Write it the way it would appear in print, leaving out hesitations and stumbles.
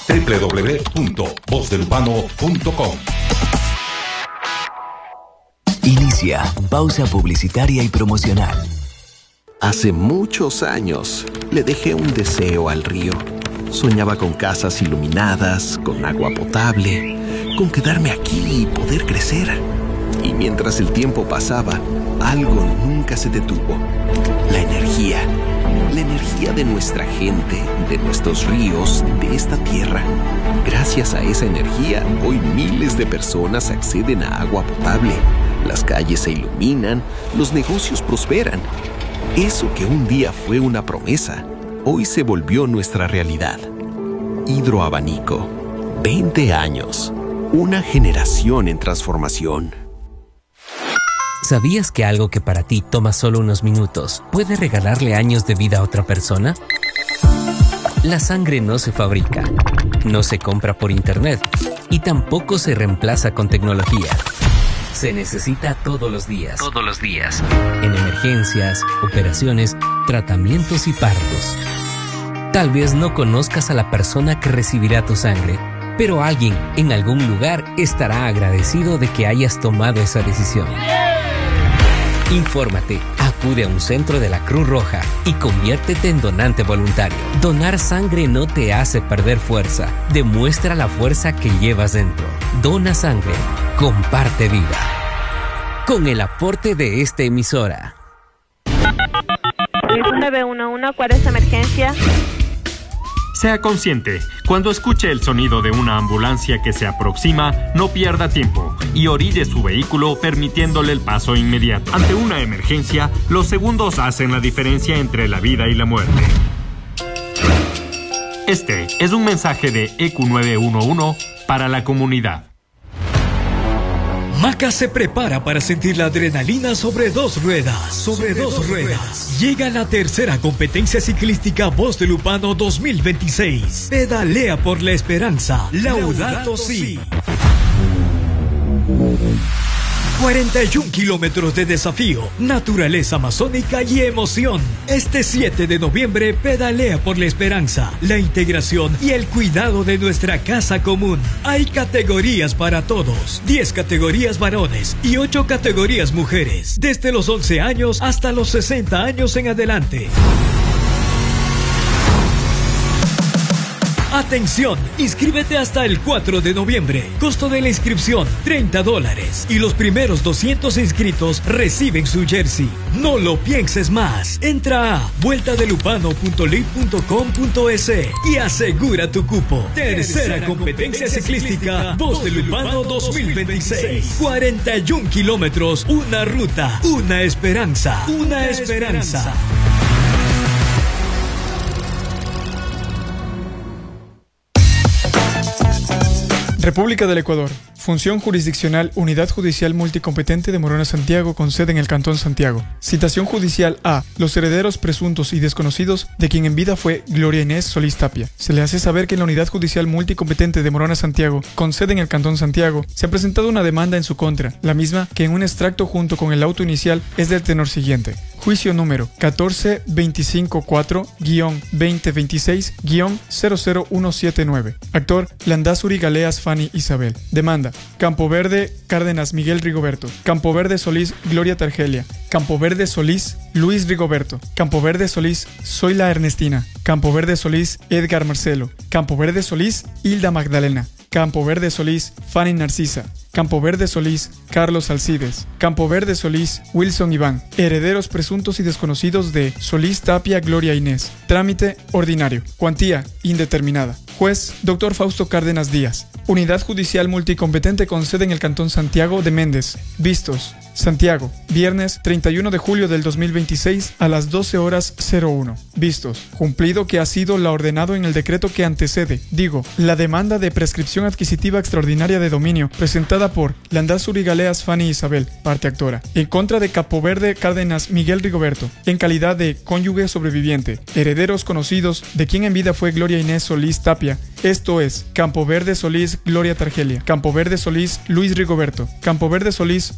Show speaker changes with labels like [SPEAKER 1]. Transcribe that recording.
[SPEAKER 1] www.vozdelupano.com.
[SPEAKER 2] Inicia pausa publicitaria y promocional.
[SPEAKER 3] Hace muchos años le dejé un deseo al río. Soñaba con casas iluminadas, con agua potable, con quedarme aquí y poder crecer. Y mientras el tiempo pasaba, algo nunca se detuvo. La energía de nuestra gente, de nuestros ríos, de esta tierra. Gracias a esa energía, hoy miles de personas acceden a agua potable. Las calles se iluminan, los negocios prosperan. Eso que un día fue una promesa, hoy se volvió nuestra realidad. Hidroabanico. 20 años. Una generación en transformación.
[SPEAKER 4] ¿Sabías que algo que para ti toma solo unos minutos puede regalarle años de vida a otra persona? La sangre no se fabrica, no se compra por internet y tampoco se reemplaza con tecnología. Se necesita todos los días. Todos los días. En emergencias, operaciones, tratamientos y partos. Tal vez no conozcas a la persona que recibirá tu sangre, pero alguien en algún lugar estará agradecido de que hayas tomado esa decisión. Infórmate, acude a un centro de la Cruz Roja y conviértete en donante voluntario. Donar sangre no te hace perder fuerza, demuestra la fuerza que llevas dentro. Dona sangre, comparte vida. Con el aporte de esta emisora.
[SPEAKER 5] 911, ¿cuál es la emergencia?
[SPEAKER 6] Sea consciente, cuando escuche el sonido de una ambulancia que se aproxima, no pierda tiempo y orille su vehículo permitiéndole el paso inmediato. Ante una emergencia, los segundos hacen la diferencia entre la vida y la muerte. Este es un mensaje de EQ911 para la comunidad.
[SPEAKER 7] Maca se prepara para sentir la adrenalina sobre dos ruedas. Llega la tercera competencia ciclística Voz del Upano 2026. Pedalea por la esperanza. Laudato Si. 41 kilómetros de desafío, naturaleza amazónica y emoción. Este 7 de noviembre pedalea por la esperanza, la integración y el cuidado de nuestra casa común. Hay categorías para todos, 10 categorías varones y 8 categorías mujeres, desde los 11 años hasta los 60 años en adelante. Atención, inscríbete hasta el 4 de noviembre. Costo de la inscripción, $30. Y los primeros 200 inscritos reciben su jersey. No lo pienses más. Entra a vueltadelupano.lit.com.es y asegura tu cupo. Tercera competencia ciclística Voz del Upano 2026. 41 kilómetros, una ruta, una esperanza. Una esperanza.
[SPEAKER 8] República del Ecuador. Función jurisdiccional, Unidad Judicial Multicompetente de Morona Santiago, con sede en el Cantón Santiago. Citación judicial A. Los herederos presuntos y desconocidos de quien en vida fue Gloria Inés Solís Tapia. Se le hace saber que en la Unidad Judicial Multicompetente de Morona Santiago, con sede en el Cantón Santiago, se ha presentado una demanda en su contra, la misma que en un extracto junto con el auto inicial es del tenor siguiente. Juicio número 14254-2026-00179. Actor Landazuri Galeas Fanny Isabel. Demanda Campo Verde Cárdenas Miguel Rigoberto. Campo Verde Solís Gloria Targelia. Campo Verde Solís Luis Rigoberto. Campo Verde Solís Zoila Ernestina. Campo Verde Solís Edgar Marcelo. Campo Verde Solís Hilda Magdalena. Campo Verde Solís Fanny Narcisa. Campo Verde Solís Carlos Alcides. Campo Verde Solís Wilson Iván. Herederos presuntos y desconocidos de Solís Tapia Gloria Inés. Trámite ordinario. Cuantía indeterminada. Juez Dr. Fausto Cárdenas Díaz. Unidad Judicial Multicompetente con sede en el Cantón Santiago de Méndez. Vistos. Santiago, viernes 31 de julio del 2026 a las 12:01. Vistos. Cumplido que ha sido la ordenado en el decreto que antecede, la demanda de prescripción adquisitiva extraordinaria de dominio presentada por Landazuri Galeas Fanny Isabel, parte actora, en contra de Campo Verde Cárdenas Miguel Rigoberto, en calidad de cónyuge sobreviviente, herederos conocidos de quien en vida fue Gloria Inés Solís Tapia, esto es, Campo Verde Solís Gloria Targelia, Campo Verde Solís Luis Rigoberto, Campo Verde Solís